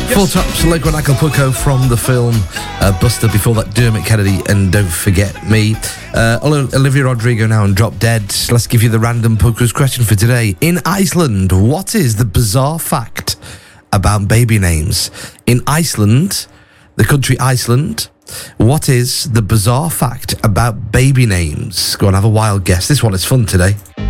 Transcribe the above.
Full Tops, Lego and Acapulco from the film Buster. Before that, Dermot Kennedy and Don't Forget Me. Olivia Rodrigo now and Drop Dead. Let's give you the random pub quiz question for today. In Iceland, what is the bizarre fact about baby names? In Iceland, the country Iceland, what is the bizarre fact about baby names? Go on, have a wild guess. This one is fun today.